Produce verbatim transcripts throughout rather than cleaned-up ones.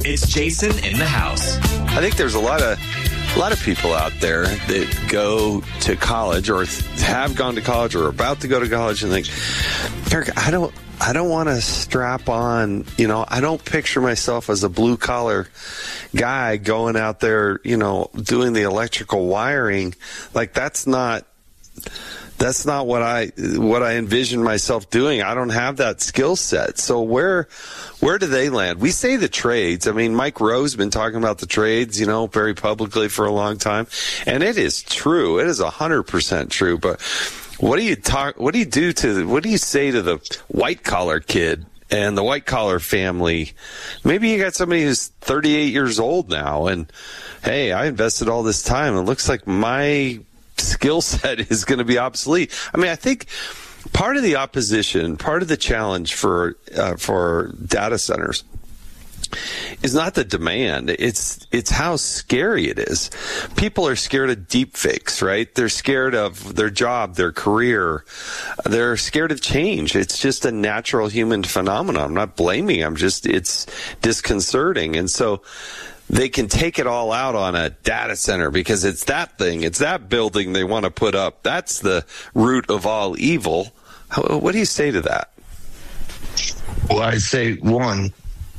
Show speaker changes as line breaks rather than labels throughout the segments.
It's Jason in the house.
I think there's a lot of a lot of people out there that go to college or have gone to college or are about to go to college and think, Eric, I don't I don't want to strap on, you know, I don't picture myself as a blue collar guy going out there, you know, doing the electrical wiring. Like that's not That's not what I what I envision myself doing. I don't have that skill set. So where where do they land? We say the trades. I mean, Mike Rowe's been talking about the trades, you know, very publicly for a long time, and it is true. It is a hundred percent true. But what do you talk? What do you do to? What do you say to the white collar kid and the white collar family? Maybe you got somebody who's thirty-eight years old now, and hey, I invested all this time. It looks like my skill set is going to be obsolete. I mean, I think part of the opposition, part of the challenge for uh, for data centers is not the demand. It's it's how scary it is. People are scared of deep fakes, right? They're scared of their job, their career. They're scared of change. It's just a natural human phenomenon. I'm not blaming. I'm just, it's disconcerting. And so they can take it all out on a data center because it's that thing, it's that building they want to put up. That's the root of all evil. What do you say to that?
Well, I'd say, one,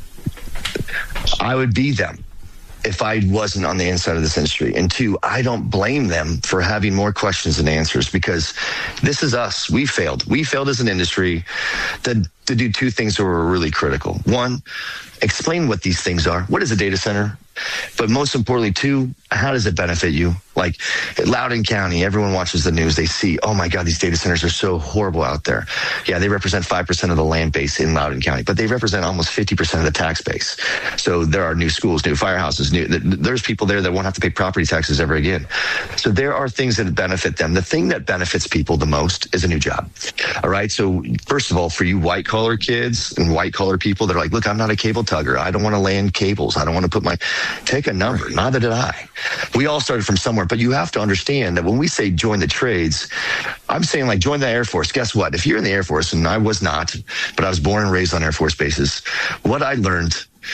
I would be them if I wasn't on the inside of this industry. And two, I don't blame them for having more questions than answers, because this is us. We failed. We failed as an industry to, to do two things that were really critical. One, explain what these things are. What is a data center? But most importantly, two, how does it benefit you? Like Loudoun County, everyone watches the news. They see, oh my God, these data centers are so horrible out there. Yeah, they represent five percent of the land base in Loudoun County, but they represent almost fifty percent of the tax base. So there are new schools, new firehouses, new, there's people there that won't have to pay property taxes ever again. So there are things that benefit them. The thing that benefits people the most is a new job. All right. So first of all, for you white collar kids and white collar people that are like, look, I'm not a cable tugger. I don't want to land cables. I don't want to put my, take a number. Right. Neither did I. We all started from somewhere, but you have to understand that when we say join the trades, I'm saying like join the Air Force. Guess what? If you're in the Air Force, and I was not, but I was born and raised on Air Force bases, what I learned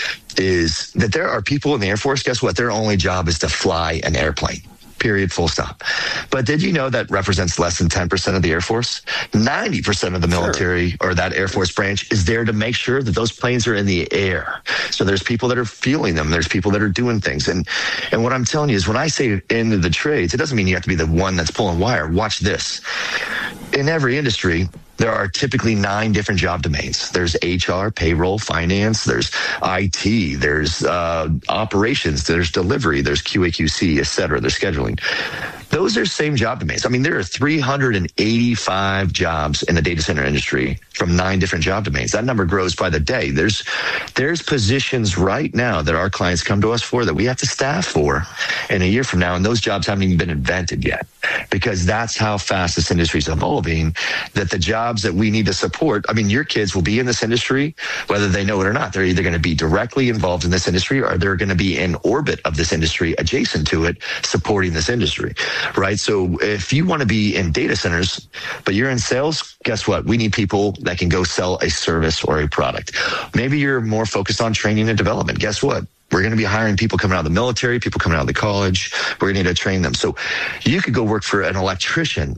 is that there are people in the Air Force, guess what? Their only job is to fly an airplane. Period, full stop. But did you know that represents less than ten percent of the Air Force? ninety percent of the military sure. or that Air Force branch is there to make sure that those planes are in the air. So there's people that are fueling them. There's people that are doing things. And and what I'm telling you is when I say into the trades, it doesn't mean you have to be the one that's pulling wire. Watch this. In every industry, there are typically nine different job domains. There's H R, payroll, finance, there's I T, there's uh, operations, there's delivery, there's Q A Q C, et cetera, there's scheduling. Those are same job domains. I mean, there are three hundred eighty-five jobs in the data center industry from nine different job domains. That number grows by the day. There's there's positions right now that our clients come to us for that we have to staff for in a year from now, and those jobs haven't even been invented yet, because that's how fast this industry is evolving, that the jobs that we need to support, I mean, your kids will be in this industry, whether they know it or not. They're either going to be directly involved in this industry or they're going to be in orbit of this industry, adjacent to it, supporting this industry. Right. So if you want to be in data centers, but you're in sales, guess what? We need people that can go sell a service or a product. Maybe you're more focused on training and development. Guess what? We're going to be hiring people coming out of the military, people coming out of the college. We're going to need to train them. So you could go work for an electrician,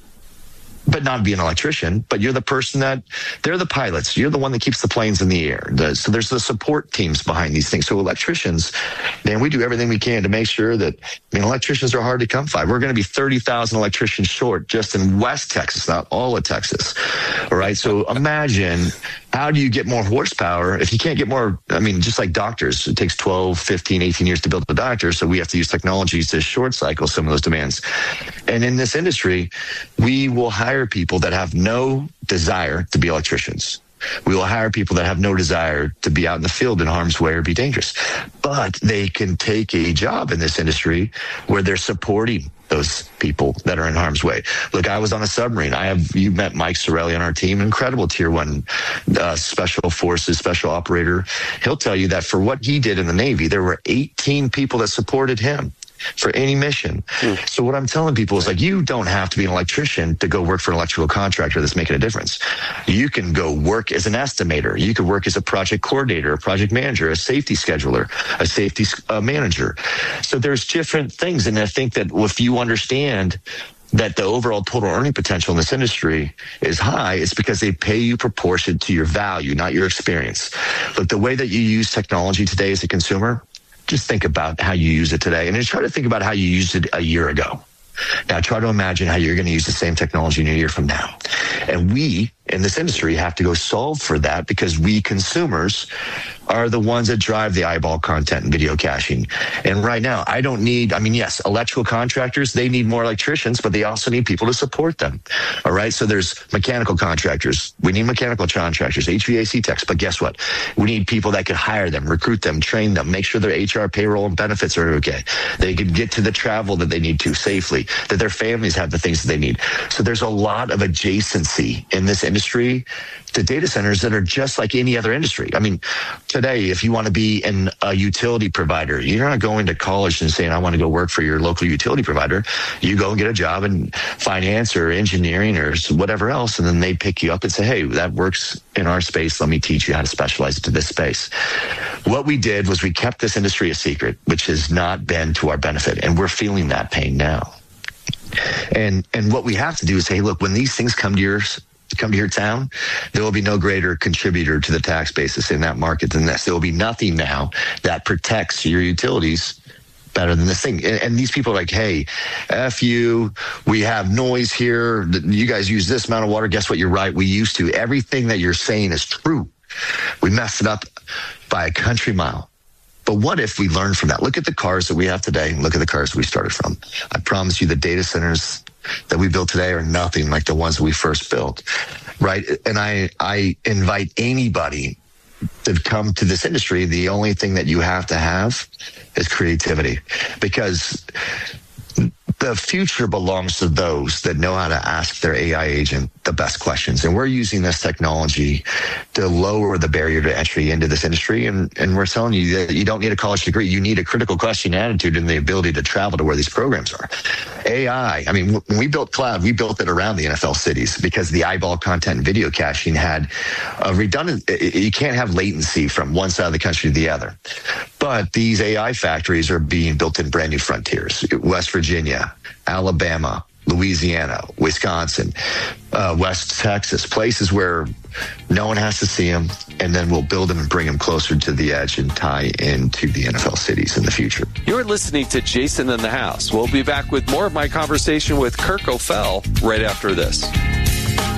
but not be an electrician, but you're the person that, they're the pilots. You're the one that keeps the planes in the air. The, so there's the support teams behind these things. So electricians, man, we do everything we can to make sure that, I mean, electricians are hard to come by. We're going to be thirty thousand electricians short just in West Texas, not all of Texas. All right. So imagine, how do you get more horsepower if you can't get more? I mean, just like doctors, it takes twelve, fifteen, eighteen years to build a doctor. So we have to use technologies to short cycle some of those demands. And in this industry, we will hire people that have no desire to be electricians. We will hire people that have no desire to be out in the field in harm's way or be dangerous. But they can take a job in this industry where they're supporting those people that are in harm's way. Look, I was on a submarine. I have, you met Mike Sorelli on our team, incredible tier one uh, special forces, special operator. He'll tell you that for what he did in the Navy, there were eighteen people that supported him. for any mission. Mm. So what I'm telling people is like, you don't have to be an electrician to go work for an electrical contractor that's making a difference. You can go work as an estimator. You could work as a project coordinator, a project manager, a safety scheduler, a safety uh, manager. So there's different things. And I think that if you understand that the overall total earning potential in this industry is high, it's because they pay you proportionate to your value, not your experience. But the way that you use technology today as a consumer, just think about how you use it today. And just try to think about how you used it a year ago. Now try to imagine how you're going to use the same technology in a year from now. And we in this industry have to go solve for that, because we consumers are the ones that drive the eyeball content and video caching. And right now, I don't need, I mean, yes, electrical contractors, they need more electricians, but they also need people to support them. All right. So there's mechanical contractors. We need mechanical contractors, H V A C techs. But guess what? We need people that could hire them, recruit them, train them, make sure their H R, payroll, and benefits are okay. They can get to the travel that they need to safely, that their families have the things that they need. So there's a lot of adjacency in this industry to data centers that are just like any other industry. I mean, today, if you want to be in a utility provider, you're not going to college and saying, I want to go work for your local utility provider. You go and get a job in finance or engineering or whatever else, and then they pick you up and say, hey, that works in our space. Let me teach you how to specialize into this space. What we did was we kept this industry a secret, which has not been to our benefit, and we're feeling that pain now. And and what we have to do is say, look, when these things come to yours, come to your town, there will be no greater contributor to the tax basis in that market than this. There will be nothing now that protects your utilities better than this thing. And, and these people are like, hey, F you, we have noise here. You guys use this amount of water. Guess what? You're right. We used to. Everything that you're saying is true. We messed it up by a country mile. But what if we learn from that? Look at the cars that we have today and look at the cars we started from. I promise you the data centers that we built today are nothing like the ones that we first built, right? And I, I invite anybody to come to this industry. The only thing that you have to have is creativity, because the future belongs to those that know how to ask their A I agent the best questions. And we're using this technology to lower the barrier to entry into this industry. And, and we're telling you that you don't need a college degree. You need a critical question attitude and the ability to travel to where these programs are. A I, I mean, when we built cloud, we built it around the N F L cities because the eyeball content and video caching had a redundant, you can't have latency from one side of the country to the other. But these A I factories are being built in brand new frontiers. West Virginia, Alabama, Louisiana, Wisconsin, uh, West Texas, places where no one has to see them, and then we'll build them and bring them closer to the edge and tie into the N F L cities in the future.
You're listening to Jason in the House. We'll be back with more of my conversation with Kirk O'Fell right after this.